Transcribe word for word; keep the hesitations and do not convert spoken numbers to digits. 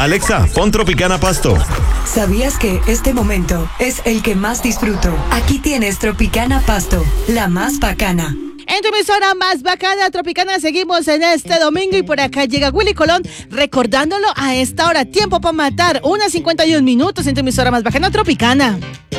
Alexa, pon Tropicana Pasto. ¿Sabías que este momento es el que más disfruto? Aquí tienes Tropicana Pasto, la más bacana. En tu emisora más bacana, Tropicana, seguimos en este domingo y por acá llega Willy Colón recordándolo a esta hora. Tiempo para matar, unas cincuenta y un minutos en tu emisora más bacana, Tropicana.